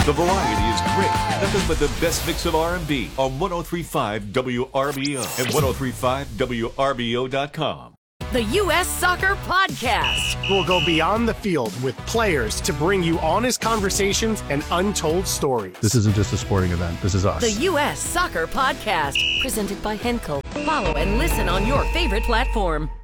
The variety is great. Nothing but the best mix of R&B on 103.5 WRBO and 103.5WRBO.com. The U.S. Soccer Podcast. We'll go beyond the field with players to bring you honest conversations and untold stories. This isn't just a sporting event. This is us. The U.S. Soccer Podcast. Presented by Henkel. Follow and listen on your favorite platform.